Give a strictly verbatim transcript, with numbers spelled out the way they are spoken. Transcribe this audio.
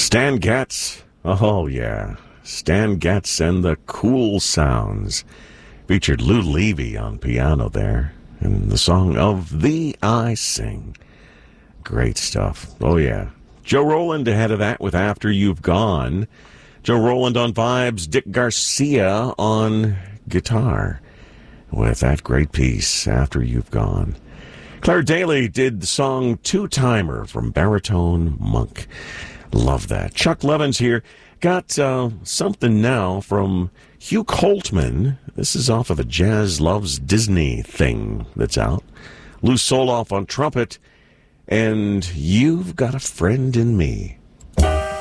Stan Getz. Oh, yeah. Stan Getz and the Cool Sounds. Featured Lou Levy on piano there. And the song Of Thee I Sing. Great stuff. Oh, yeah. Joe Roland ahead of that with After You've Gone. Joe Roland on vibes. Dick Garcia on guitar with that great piece, After You've Gone. Claire Daly did the song Two-Timer from Baritone Monk. Love that. Chuck Levins here. Got uh, something now from Hugh Coltman. This is off of the Jazz Loves Disney thing that's out. Lou Soloff on trumpet. And You've Got a Friend in Me.